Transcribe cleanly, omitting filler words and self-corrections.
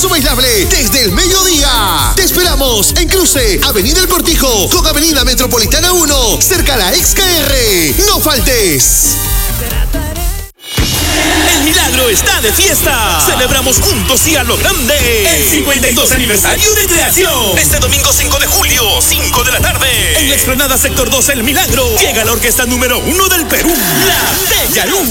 almuerzo bailable desde el mediodía. Te esperamos en cruce Avenida El Cortijo con Avenida Metropolitana 1, cerca a la XKR. ¡No faltes! El Milagro está de fiesta. Celebramos juntos y a lo grande el 52 aniversario de creación. Este domingo 5 de julio, 5 de la tarde, en la explanada Sector 2 El Milagro, llega la orquesta número 1 del Perú, La Bella Luz.